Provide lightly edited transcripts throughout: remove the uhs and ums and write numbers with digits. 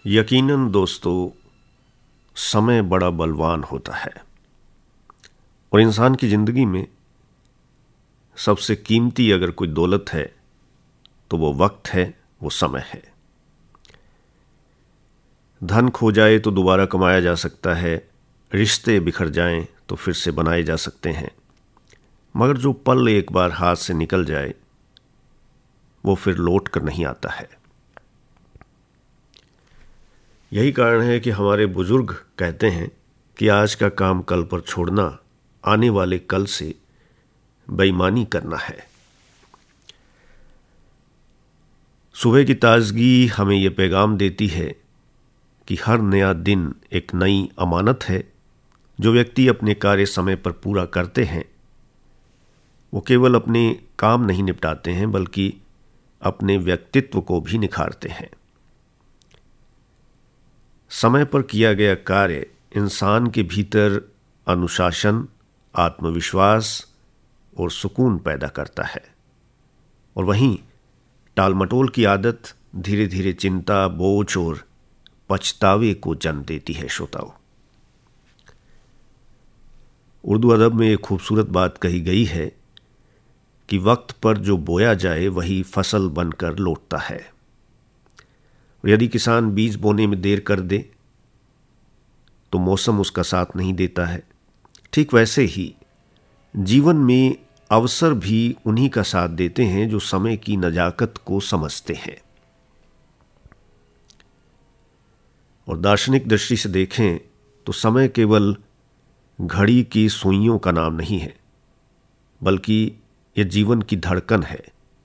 यकीनन दोस्तों, समय बड़ा बलवान होता है और इंसान की ज़िंदगी में सबसे कीमती अगर कोई दौलत है तो वो वक्त है, वो समय है। धन खो जाए तो दोबारा कमाया जा सकता है, रिश्ते बिखर जाएं तो फिर से बनाए जा सकते हैं, मगर जो पल एक बार हाथ से निकल जाए वो फिर लौट कर नहीं आता है। यही कारण है कि हमारे बुजुर्ग कहते हैं कि आज का काम कल पर छोड़ना आने वाले कल से बेईमानी करना है। सुबह की ताजगी हमें ये पैगाम देती है कि हर नया दिन एक नई अमानत है। जो व्यक्ति अपने कार्य समय पर पूरा करते हैं वो केवल अपने काम नहीं निपटाते हैं बल्कि अपने व्यक्तित्व को भी निखारते हैं। समय पर किया गया कार्य इंसान के भीतर अनुशासन, आत्मविश्वास और सुकून पैदा करता है, और वहीं टालमटोल की आदत धीरे धीरे चिंता, बोझ और पछतावे को जन्म देती है। श्रोताओं, उर्दू अदब में एक खूबसूरत बात कही गई है कि वक्त पर जो बोया जाए वही फसल बनकर लौटता है। और यदि किसान बीज बोने में देर कर दे तो मौसम उसका साथ नहीं देता है। ठीक वैसे ही जीवन में अवसर भी उन्हीं का साथ देते हैं जो समय की नजाकत को समझते हैं। और दार्शनिक दृष्टि से देखें तो समय केवल घड़ी की सुइयों का नाम नहीं है, बल्कि यह जीवन की धड़कन है।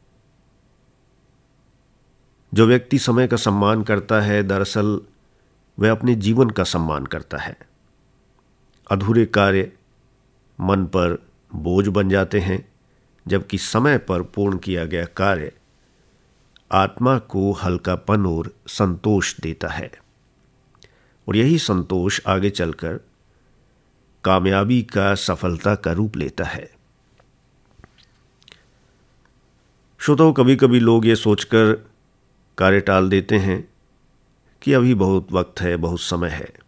जो व्यक्ति समय का सम्मान करता है, दरअसल वह अपने जीवन का सम्मान करता है। अधूरे कार्य मन पर बोझ बन जाते हैं, जबकि समय पर पूर्ण किया गया कार्य आत्मा को हल्कापन और संतोष देता है। और यही संतोष आगे चलकर कामयाबी का, सफलता का रूप लेता है। श्रोताओं, कभी कभी लोग ये सोचकर कार्य टाल देते हैं कि अभी बहुत वक्त है, बहुत समय है,